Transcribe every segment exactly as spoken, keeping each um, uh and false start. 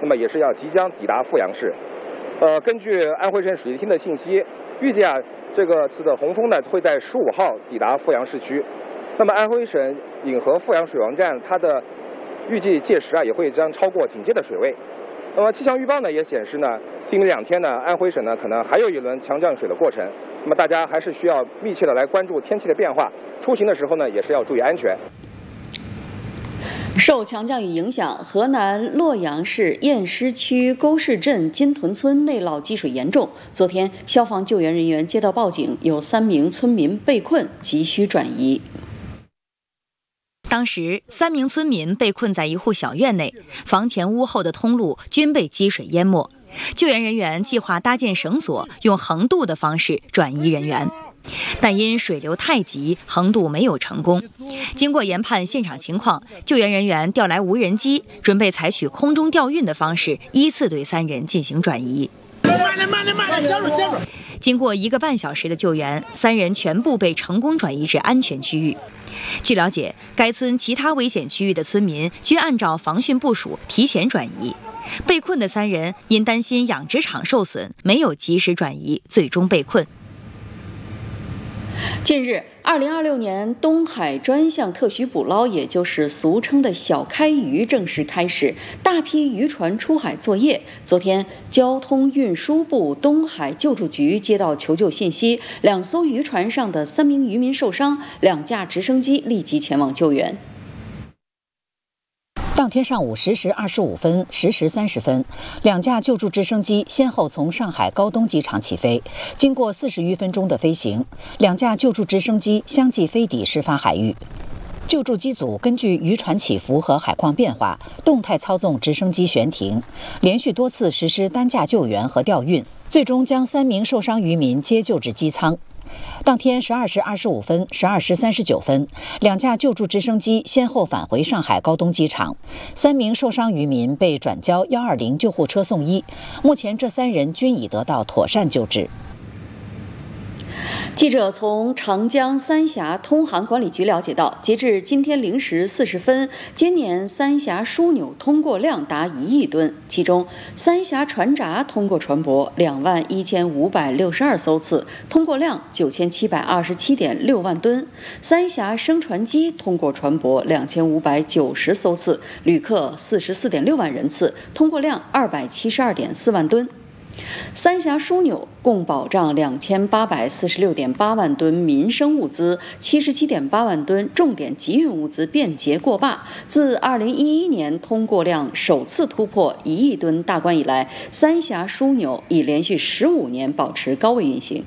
那么也是要即将抵达阜阳市。呃，根据安徽省水利厅的信息，预计啊，这个次的洪峰呢会在十五号抵达阜阳市区。那么安徽省引河阜阳水王站，它的预计届时啊也会将超过警戒的水位。那么气象预报呢也显示呢，今明两天呢，安徽省呢可能还有一轮强降水的过程。那么大家还是需要密切的来关注天气的变化，出行的时候呢也是要注意安全。 受强降雨影响，河南洛阳市偃师区沟市镇金屯村内涝积水严重。昨天，消防救援人员接到报警，有三名村民被困，急需转移。 当时，三名村民被困在一户小院内，房前屋后的通路均被积水淹没。救援人员计划搭建绳索，用横渡的方式转移人员。但因水流太急，横渡没有成功。经过研判现场情况，救援人员调来无人机，准备采取空中调运的方式，依次对三人进行转移。经过一个半小时的救援，三人全部被成功转移至安全区域。据了解，该村其他危险区域的村民均按照防汛部署提前转移。被困的三人因担心养殖场受损，没有及时转移，最终被困。 近日，二零二六年东海专项特许捕捞，也就是俗称的小开渔正式开始，大批渔船出海作业。昨天，交通运输部东海救助局接到求救信息，两艘渔船上的三名渔民受伤，两架直升机立即前往救援。 当天上午十时二十五分、十时三十分，两架救助直升机先后从上海高东机场起飞。经过四十余分钟的飞行，两架救助直升机相继飞抵事发海域。救助机组根据渔船起伏和海况变化，动态操纵直升机悬停，连续多次实施担架救援和调运，最终将三名受伤渔民接救至机舱。当天十二时二十五分、十二时三十九分，两架救助直升机先后返回上海高东机场，三名受伤渔民被转交一二零救护车送医，目前这三人均已得到妥善救治。 记者从长江三峡通航管理局了解到，截至今天零时四十分，今年三峡枢纽通过量达一亿吨，其中三峡船闸通过船舶两万一千五百六十二艘次，通过量九千七百二十七点六万吨；三峡升船机通过船舶两千五百九十艘次，旅客四十四点六万人次，通过量二百七十二点四万吨。三峡枢纽共保障两千八百四十六点八万吨民生物资，七十七点八万吨重点集运物资便捷过坝。自二零一一年通过量首次突破一亿吨大关以来，三峡枢纽已连续十五年保持高位运行。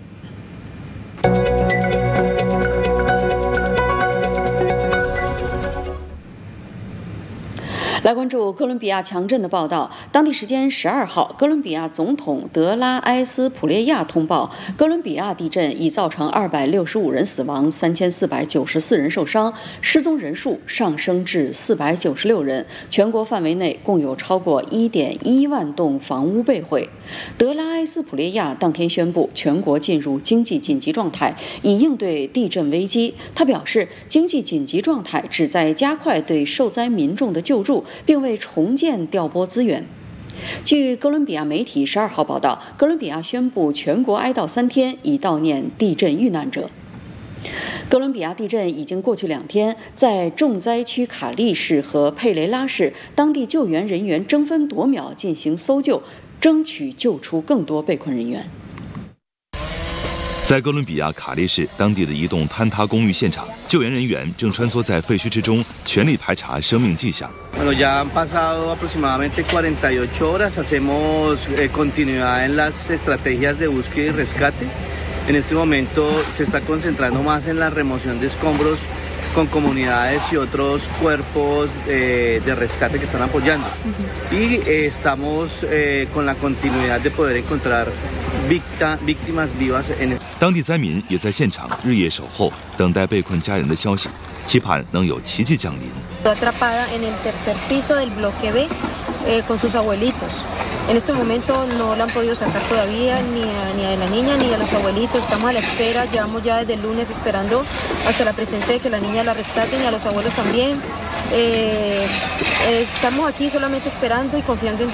来关注哥伦比亚强震的报道。当地时间十二号，哥伦比亚总统德拉埃斯普列亚通报，哥伦比亚地震已造成二百六十五人死亡，三千四百九十四人受伤，失踪人数上升至四百九十六人。全国范围内共有超过一点一万栋房屋被毁。德拉埃斯普列亚当天宣布，全国进入经济紧急状态，以应对地震危机。他表示，经济紧急状态旨在加快对受灾民众的救助，并为重建调拨资源。据哥伦比亚媒体十二号报道，哥伦比亚宣布全国哀悼三天，以悼念地震遇难者。哥伦比亚地震已经过去两天，在重灾区卡利市和佩雷拉市，当地救援人员争分夺秒进行搜救，争取救出更多被困人员。 在哥伦比亚卡利市当地的一栋坍塌公寓现场，救援人员正穿梭在废墟之中，全力排查生命迹象。 Bueno, ya han pasado aproximadamente cuarenta y ocho horas. Hacemos eh, continuidad en las estrategias de búsqueda y rescate. En este momento se está concentrando más en la remoción de escombros con comunidades y otros cuerpos eh, de rescate que están apoyando. Y eh, estamos eh, con la continuidad de poder encontrar victa, víctimas vivas en. 当地灾民也在现场日夜守候，等待被困家人的消息，期盼能有奇迹降临。 Atrapada en el tercer piso del bloque B eh, con sus abuelitos. En este momento no la han podido sacar todavía ni a, ni a la niña ni a los abuelitos. Estamos a la espera, llevamos ya desde el lunes esperando hasta la presente de que la niña la rescaten y a los abuelos también. Eh, eh, estamos aquí solamente esperando y confiando en Dios.